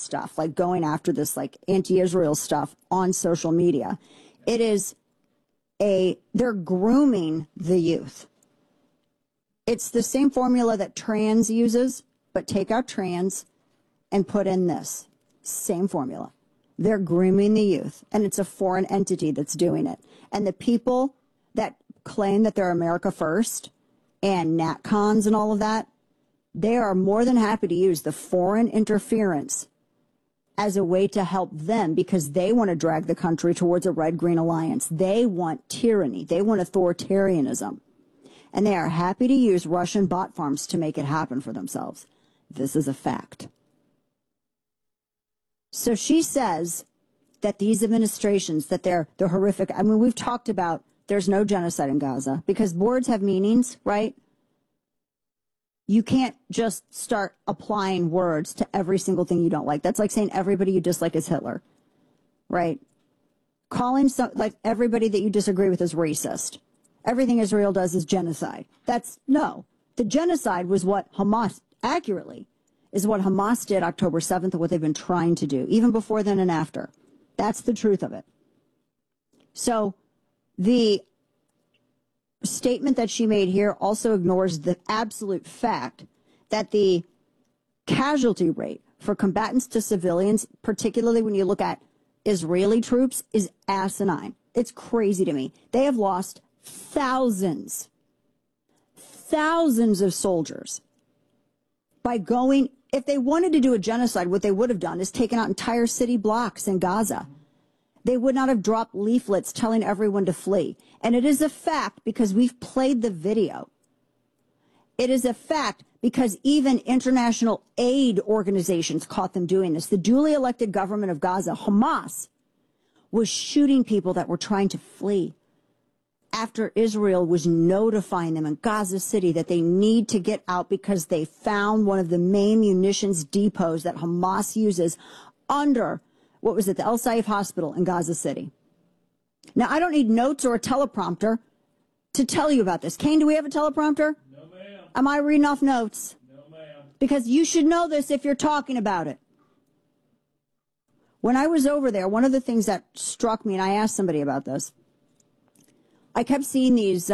stuff, like going after this like anti-Israel stuff on social media. It is they're grooming the youth. It's the same formula that trans uses, but take out trans and put in this. Same formula. They're grooming the youth, and it's a foreign entity that's doing it. And the people that claim that they're America First and NatCons and all of that, they are more than happy to use the foreign interference as a way to help them because they want to drag the country towards a red-green alliance. They want tyranny. They want authoritarianism. And they are happy to use Russian bot farms to make it happen for themselves. This is a fact. So she says that these administrations, that they're horrific. I mean, we've talked about there's no genocide in Gaza because words have meanings, right? You can't just start applying words to every single thing you don't like. That's like saying everybody you dislike is Hitler, right? Calling like everybody that you disagree with is racist. Everything Israel does is genocide. No. The genocide was what Hamas, accurately, is what Hamas did October 7th and what they've been trying to do, even before then and after. That's the truth of it. So the statement that she made here also ignores the absolute fact that the casualty rate for combatants to civilians, particularly when you look at Israeli troops, is asinine. It's crazy to me. They have lost thousands of soldiers by going. If they wanted to do a genocide, what they would have done is taken out entire city blocks in Gaza. They would not have dropped leaflets telling everyone to flee. And it is a fact because we've played the video. It is a fact because even international aid organizations caught them doing this. The duly elected government of Gaza, Hamas, was shooting people that were trying to flee after Israel was notifying them in Gaza City that they need to get out because they found one of the main munitions depots that Hamas uses under, what was it, the El Saif Hospital in Gaza City. Now, I don't need notes or a teleprompter to tell you about this. Kane, do we have a teleprompter? No, ma'am. Am I reading off notes? No, ma'am. Because you should know this if you're talking about it. When I was over there, one of the things that struck me, and I asked somebody about this, I kept seeing these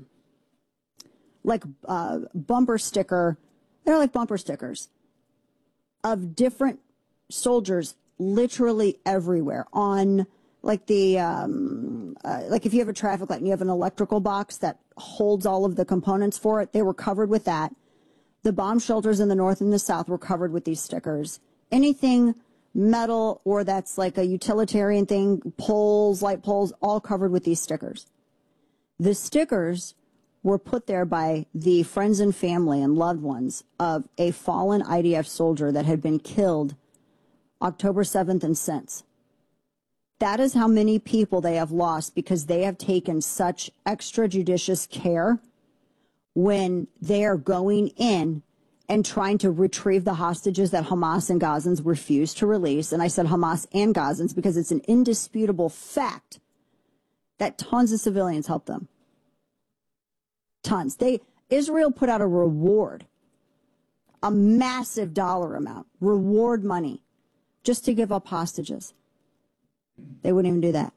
bumper sticker, they're like bumper stickers of different soldiers literally everywhere on like the, like if you have a traffic light and you have an electrical box that holds all of the components for it, they were covered with that. The bomb shelters in the north and the south were covered with these stickers. Anything metal or that's like a utilitarian thing, poles, light poles, all covered with these stickers. The stickers were put there by the friends and family and loved ones of a fallen IDF soldier that had been killed October 7th and since. That is how many people they have lost because they have taken such extrajudicious care when they are going in and trying to retrieve the hostages that Hamas and Gazans refused to release. And I said Hamas and Gazans because it's an indisputable fact that tons of civilians helped them. Tons. Israel put out a reward, a massive dollar amount, reward money, just to give up hostages. They wouldn't even do that.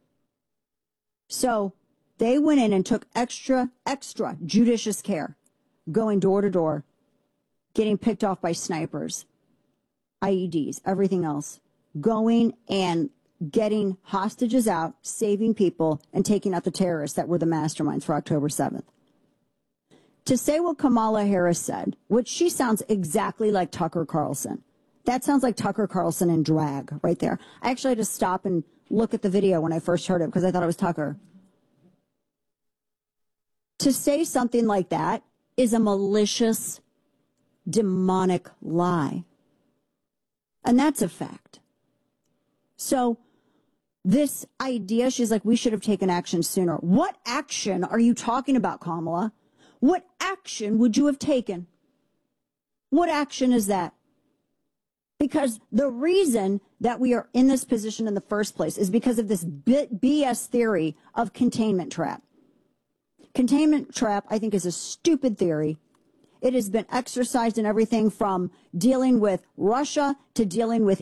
So they went in and took extra judicious care, going door to door, getting picked off by snipers, IEDs, everything else, going and getting hostages out, saving people, and taking out the terrorists that were the masterminds for October 7th. To say what Kamala Harris said, which she sounds exactly like Tucker Carlson. That sounds like Tucker Carlson in drag right there. I actually had to stop and look at the video when I first heard it because I thought it was Tucker. To say something like that is a malicious, demonic lie. And that's a fact. So this idea, she's like, we should have taken action sooner. What action are you talking about, Kamala? What action would you have taken? What action is that? Because the reason that we are in this position in the first place is because of this BS theory of containment trap. Containment trap, I think, is a stupid theory. It has been exercised in everything from dealing with Russia to dealing with